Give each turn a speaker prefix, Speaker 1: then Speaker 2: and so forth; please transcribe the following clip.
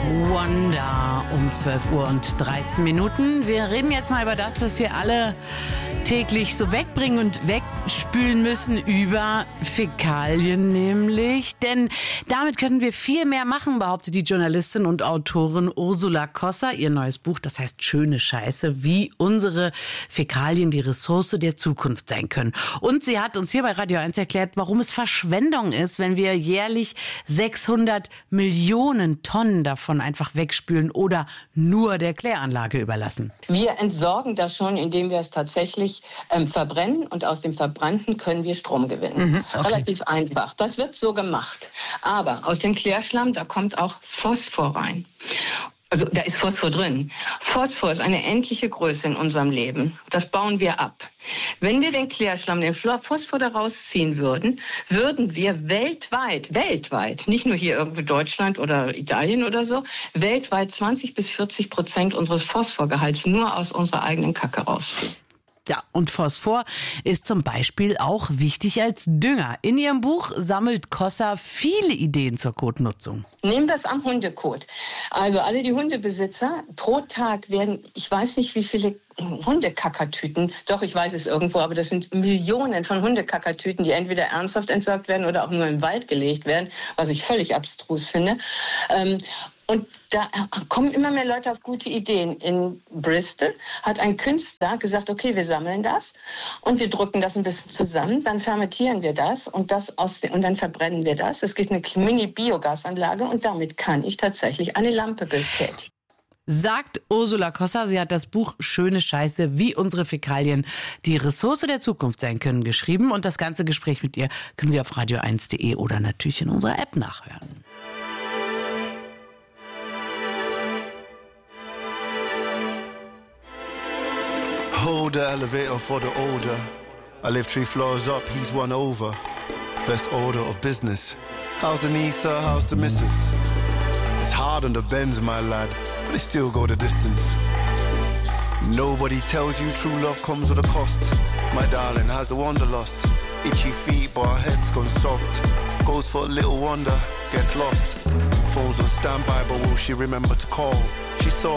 Speaker 1: Wonder um 12:13 Uhr. Wir reden jetzt mal über das, was wir alle täglich so wegbringen und wegspülen müssen, über Fäkalien nämlich. Denn damit können wir viel mehr machen, behauptet die Journalistin und Autorin Ursula Kossa. Ihr neues Buch, das heißt Schöne Scheiße, wie unsere Fäkalien die Ressource der Zukunft sein können. Und sie hat uns hier bei Radio 1 erklärt, warum es Verschwendung ist, wenn wir jährlich 600 Millionen Tonnen davon einfach wegspülen oder nur der Kläranlage überlassen.
Speaker 2: Wir entsorgen das schon, indem wir es tatsächlich verbrennen, und aus dem Verbrannten können wir Strom gewinnen. Okay. Relativ einfach. Das wird so gemacht. Aber aus dem Klärschlamm, da kommt auch Phosphor rein. Also da ist Phosphor drin. Phosphor ist eine endliche Größe in unserem Leben. Das bauen wir ab. Wenn wir den Klärschlamm, den Phosphor daraus ziehen würden, würden wir weltweit, nicht nur hier irgendwo Deutschland oder Italien oder so, weltweit 20-40% unseres Phosphorgehalts nur aus unserer eigenen Kacke rausziehen.
Speaker 1: Ja, und Phosphor ist zum Beispiel auch wichtig als Dünger. In ihrem Buch sammelt Kossa viele Ideen zur Kotnutzung.
Speaker 2: Nehmen wir es am Hundekot. Also alle die Hundebesitzer, pro Tag werden, ich weiß nicht wie viele Hundekackertüten, doch ich weiß es irgendwo, aber das sind Millionen von Hundekackertüten, die entweder ernsthaft entsorgt werden oder auch nur im Wald gelegt werden, was ich völlig abstrus finde. Und da kommen immer mehr Leute auf gute Ideen. In Bristol hat ein Künstler gesagt, okay, wir sammeln das und wir drücken das ein bisschen zusammen, dann fermentieren wir das und dann verbrennen wir das. Es gibt eine Mini-Biogasanlage und damit kann ich tatsächlich eine Lampe betätigen.
Speaker 1: Sagt Ursula Kossa. Sie hat das Buch Schöne Scheiße, wie unsere Fäkalien die Ressource der Zukunft sein können, geschrieben. Und das ganze Gespräch mit ihr können Sie auf radio1.de oder natürlich in unserer App nachhören.
Speaker 3: Hold the elevator for the older. I live 3 floors up, he's 1 over. Best order of business. How's the niece, sir? How's the missus? It's hard on the Benz, my lad, but they still go the distance. Nobody tells you true love comes with a cost. My darling has the wanderlust. Itchy feet, but her head's gone soft. Goes for a little wonder, gets lost. Phone's on standby, but will she remember to call? She saw